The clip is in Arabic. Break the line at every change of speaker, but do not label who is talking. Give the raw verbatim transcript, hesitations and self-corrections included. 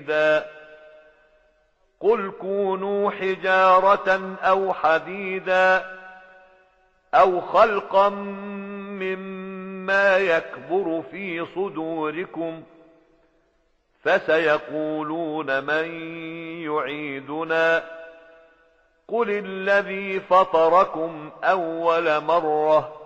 قل كونوا حجارة أو حديدا أو خلقا مما يكبر في صدوركم فسيقولون من يعيدنا قل الذي فطركم أول مرة